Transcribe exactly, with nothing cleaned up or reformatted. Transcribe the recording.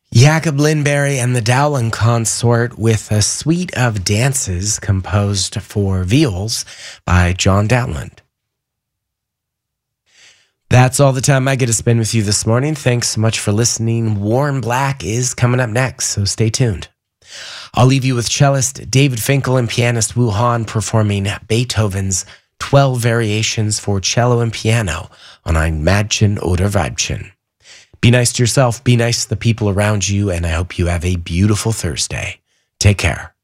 Jacob Lindberry and the Dowling Consort with a suite of dances composed for viols by John Dowland. That's all the time I get to spend with you this morning. Thanks so much for listening. War in Black is coming up next, so stay tuned. I'll leave you with cellist David Finkel and pianist Wu Han performing Beethoven's twelve Variations for Cello and Piano on Ein Mädchen oder Weibchen. Be nice to yourself, be nice to the people around you, and I hope you have a beautiful Thursday. Take care.